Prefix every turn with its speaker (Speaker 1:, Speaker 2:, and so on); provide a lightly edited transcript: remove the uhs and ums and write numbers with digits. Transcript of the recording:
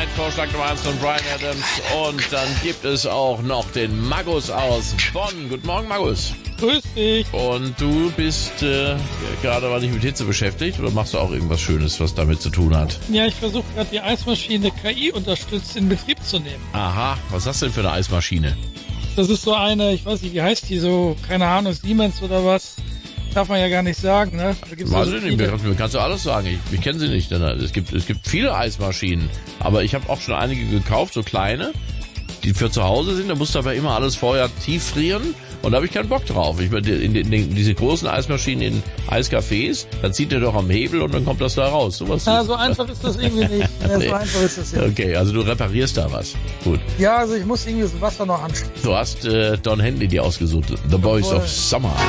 Speaker 1: Vorschlag Nummer 1 von Bryan Adams. Und dann gibt es auch noch den Magus aus Bonn. Guten Morgen, Magus.
Speaker 2: Grüß dich.
Speaker 1: Und du bist gerade mal nicht mit Hitze beschäftigt oder machst du auch irgendwas Schönes, was damit zu tun hat?
Speaker 2: Ja, ich versuche gerade die Eismaschine KI unterstützt in Betrieb zu nehmen.
Speaker 1: Aha, was hast du denn für eine Eismaschine?
Speaker 2: Das ist so eine, ich weiß nicht, wie heißt die so, keine Ahnung, Siemens oder was. Darf man ja gar nicht sagen, ne? Da gibt's
Speaker 1: Weiß
Speaker 2: so
Speaker 1: ich nicht, mir kannst du alles sagen. Ich kenne sie nicht. Denn es gibt viele Eismaschinen, aber ich habe auch schon einige gekauft, so kleine, die für zu Hause sind. Da musst du aber immer alles vorher tief frieren und da habe ich keinen Bock drauf. Diese großen Eismaschinen in Eiscafés, dann zieht der doch am Hebel und dann kommt das da raus. So
Speaker 2: einfach ist das irgendwie nicht. Ja,
Speaker 1: Nee.
Speaker 2: so einfach ist das ja.
Speaker 1: Okay, also du reparierst da was. Gut.
Speaker 2: Ja, also ich muss irgendwie das Wasser noch anschauen.
Speaker 1: Du hast Don Henley dir ausgesucht. The Boys of Summer.